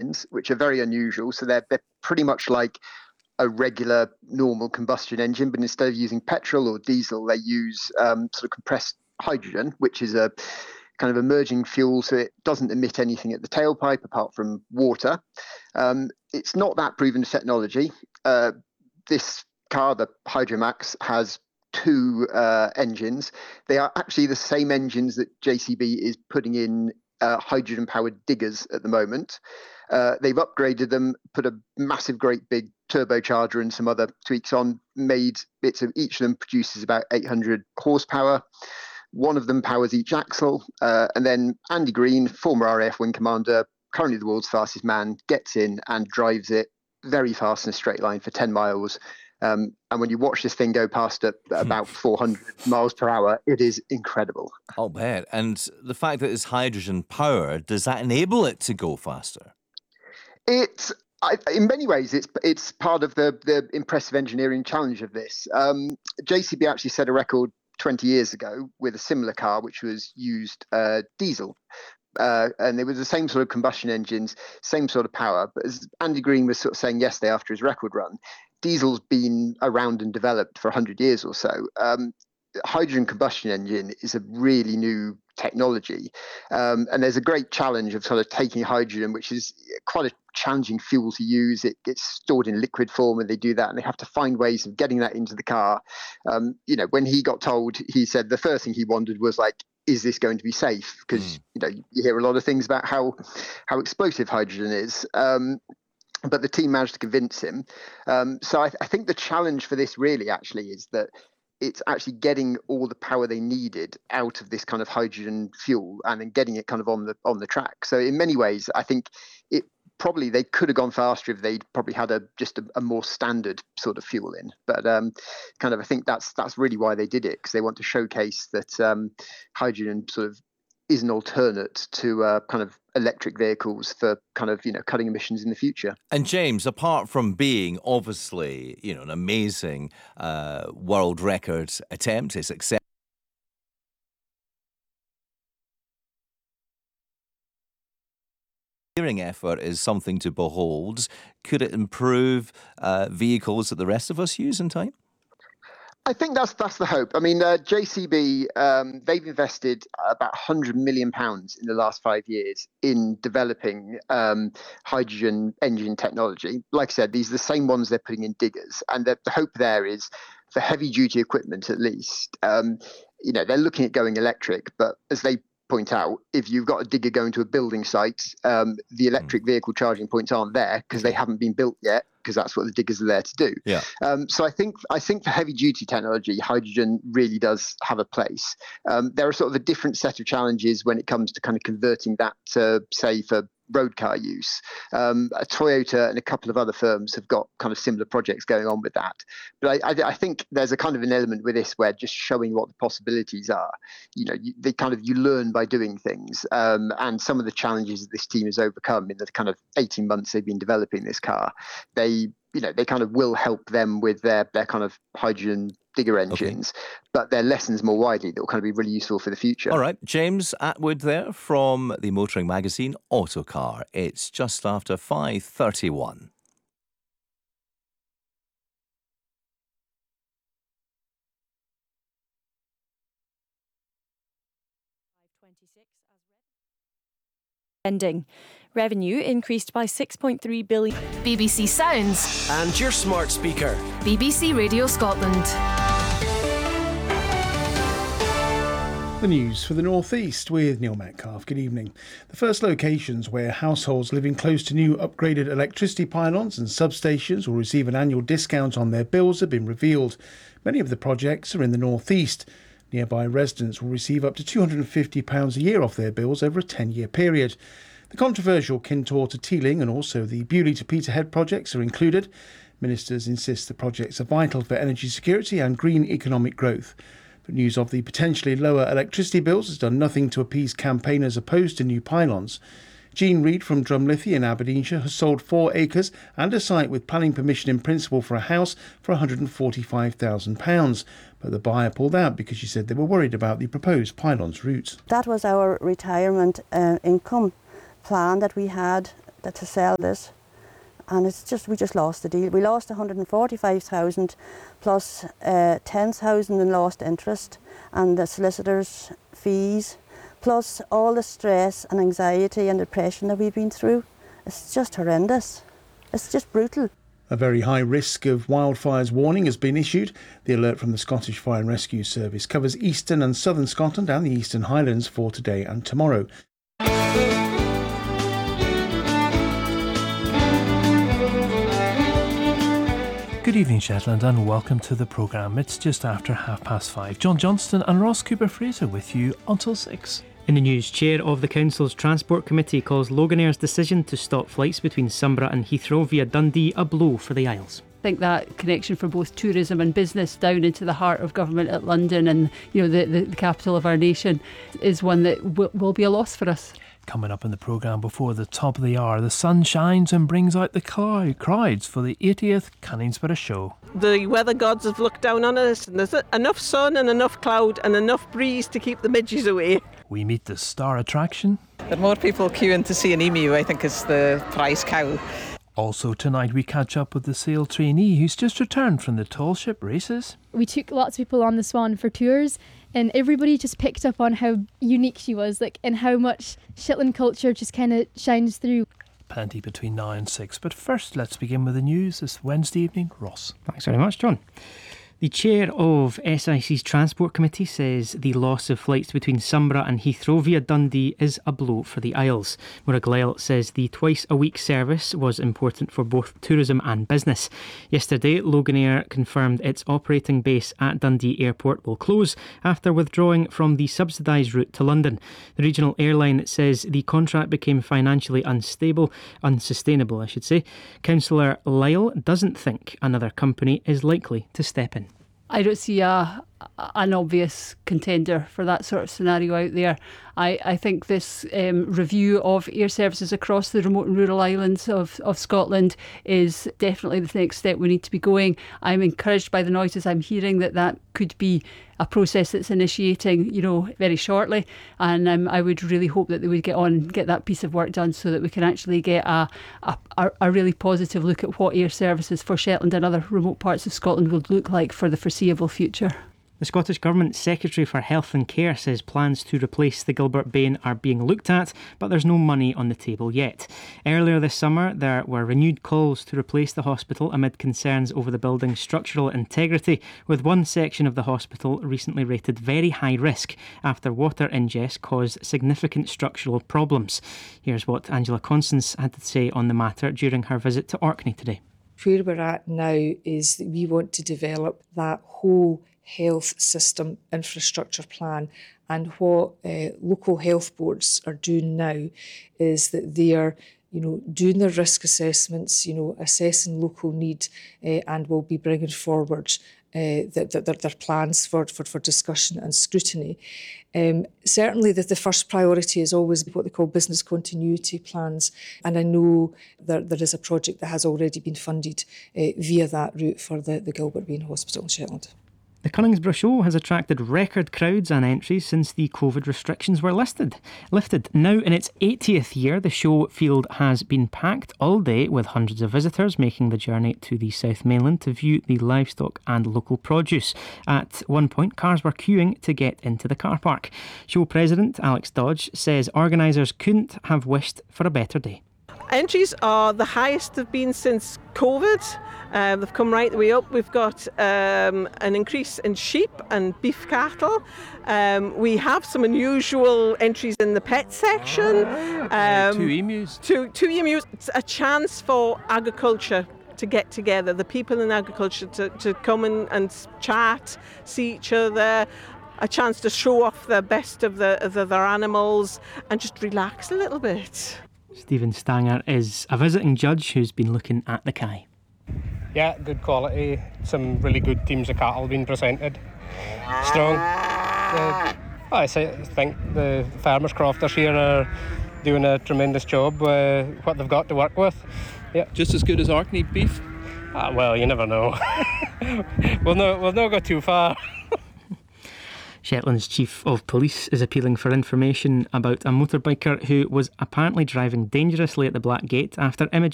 engines, which are very unusual. So they're pretty much like a regular normal combustion engine, but instead of using petrol or diesel, they use sort of compressed hydrogen, which is a kind of emerging fuel, so it doesn't emit anything at the tailpipe apart from water. It's not that proven technology. This car, the Hydromax, has two engines. They are actually the same engines that JCB is putting in hydrogen-powered diggers at the moment. They've upgraded them, put a massive, great big turbocharger and some other tweaks on, made it so each of them produces about 800 horsepower. One of them powers each axle. And then Andy Green, former RAF wing commander, currently the world's fastest man, gets in and drives it very fast in a straight line for 10 miles. And when you watch this thing go past at about 400 miles per hour, it is incredible. I'll bet. And the fact that it's hydrogen powered, does that enable it to go faster? In many ways, it's part of the impressive engineering challenge of this. JCB actually set a record 20 years ago with a similar car, which was used diesel. And it was the same sort of combustion engines, same sort of power. But as Andy Green was sort of saying yesterday after his record run, diesel's been around and developed for 100 years or so. Hydrogen combustion engine is a really new technology. And there's a great challenge of sort of taking hydrogen, which is quite a challenging fuel to use. It gets stored in liquid form and they do that, and they have to find ways of getting that into the car. When he got told, he said the first thing he wondered was like, is this going to be safe? Because you hear a lot of things about how explosive hydrogen is. But the team managed to convince him. So I think the challenge for this really actually is that it's actually getting all the power they needed out of this kind of hydrogen fuel and then getting it kind of on the track. So in many ways, I think they could have gone faster if they'd probably had a more standard sort of fuel in. But I think that's really why they did it, because they want to showcase that hydrogen sort of is an alternate to kind of electric vehicles for kind of, cutting emissions in the future. And James, apart from being obviously, an amazing world record attempt, a success, effort is something to behold. Could it improve vehicles that the rest of us use in time? I think that's the hope. I mean, JCB, they've invested about £100 million in the last 5 years in developing hydrogen engine technology. Like I said, these are the same ones they're putting in diggers. And the hope there is for heavy duty equipment, at least. They're looking at going electric, but as they point out, if you've got a digger going to a building site, the electric vehicle charging points aren't there because they haven't been built yet, because that's what the diggers are there to do. Yeah. So I think for heavy duty technology, hydrogen really does have a place. There are sort of a different set of challenges when it comes to kind of converting that to, say, for road car use. Toyota and a couple of other firms have got kind of similar projects going on with that. But I think there's a kind of an element with this where just showing what the possibilities are. You learn by doing things. And some of the challenges that this team has overcome in the kind of 18 months they've been developing this car, they kind of will help them with their kind of hydrogen digger engines, but their lessons more widely that will kind of be really useful for the future. All right, James Atwood there from the motoring magazine Autocar. It's just after 5:31. Ending. Revenue increased by 6.3 billion. BBC Sounds. And your smart speaker. BBC Radio Scotland. The news for the North East with Neil Metcalf. Good evening. The first locations where households living close to new upgraded electricity pylons and substations will receive an annual discount on their bills have been revealed. Many of the projects are in the North East. Nearby residents will receive up to £250 a year off their bills over a 10-year period. The controversial Kintore to Teeling and also the Bewley to Peterhead projects are included. Ministers insist the projects are vital for energy security and green economic growth. But news of the potentially lower electricity bills has done nothing to appease campaigners opposed to new pylons. Jean Reid from Drumlithie in Aberdeenshire has sold 4 acres and a site with planning permission in principle for a house for £145,000. But the buyer pulled out because she said they were worried about the proposed pylons route. That was our retirement income plan that we had to sell this. And we just lost the deal. We lost 145,000 plus 10,000 in lost interest and the solicitors' fees, plus all the stress and anxiety and depression that we've been through. It's just horrendous. It's just brutal. A very high risk of wildfires warning has been issued. The alert from the Scottish Fire and Rescue Service covers eastern and southern Scotland and the Eastern Highlands for today and tomorrow. Good evening, Shetland, and welcome to the programme. It's just after 5:30. John Johnston and Ross Cooper-Fraser with you until 6. In the news, Chair of the Council's Transport Committee calls Loganair's decision to stop flights between Sunborough and Heathrow via Dundee a blow for the Isles. I think that connection for both tourism and business down into the heart of government at London and the capital of our nation is one that will be a loss for us. Coming up in the programme before the top of the hour, the sun shines and brings out the crowds for the 80th Canningsborough Show. The weather gods have looked down on us and there's enough sun and enough cloud and enough breeze to keep the midges away. We meet the star attraction. There are more people queuing to see an emu, I think, is the prize cow. Also tonight we catch up with the Sail trainee who's just returned from the tall ship races. We took lots of people on the Swan for tours and everybody just picked up on how unique she was, and how much Shetland culture just kind of shines through. Plenty between now and 6, but first let's begin with the news this Wednesday evening. Ross. Thanks very much, John. The chair of SIC's Transport Committee says the loss of flights between Sunborough and Heathrow via Dundee is a blow for the Isles. Maura Glyle says the twice-a-week service was important for both tourism and business. Yesterday, Loganair confirmed its operating base at Dundee Airport will close after withdrawing from the subsidised route to London. The regional airline says the contract became financially unsustainable. Councillor Lyle doesn't think another company is likely to step in. I don't see an obvious contender for that sort of scenario out there. I think this review of air services across the remote and rural islands of Scotland is definitely the next step we need to be going. I'm encouraged by the noises I'm hearing that could be a process that's initiating, very shortly. And I would really hope that they would get on and get that piece of work done so that we can actually get a really positive look at what air services for Shetland and other remote parts of Scotland will look like for the foreseeable future. The Scottish Government Secretary for Health and Care says plans to replace the Gilbert Bain are being looked at, but there's no money on the table yet. Earlier this summer, there were renewed calls to replace the hospital amid concerns over the building's structural integrity, with one section of the hospital recently rated very high risk after water ingest caused significant structural problems. Here's what Angela Constance had to say on the matter during her visit to Orkney today. Where we're at now is that we want to develop that whole health system infrastructure plan, and what local health boards are doing now is that they are doing their risk assessments, assessing local need, and will be bringing forward their plans for discussion and scrutiny. Certainly the first priority is always what they call business continuity plans, and I know there is a project that has already been funded via that route for the Gilbert Bain Hospital in Shetland. The Canningsborough Show has attracted record crowds and entries since the COVID restrictions were lifted. Now in its 80th year, the show field has been packed all day with hundreds of visitors making the journey to the South Mainland to view the livestock and local produce. At one point, cars were queuing to get into the car park. Show president Alex Dodge says organisers couldn't have wished for a better day. Entries are the highest they've been since COVID. They've come right the way up. We've got an increase in sheep and beef cattle. We have some unusual entries in the pet section. 2 emus. Two emus. It's a chance for agriculture to get together, the people in agriculture to come in and chat, see each other, a chance to show off the best of their animals and just relax a little bit. Stephen Stanger is a visiting judge who's been looking at the Kye. Yeah, good quality. Some really good teams of cattle being presented. Strong. I think the farmers crofters here are doing a tremendous job with what they've got to work with. Yeah. Just as good as Orkney beef? Well, you never know. We'll not go too far. Shetland's Chief of Police is appealing for information about a motorbiker who was apparently driving dangerously at the Black Gate after images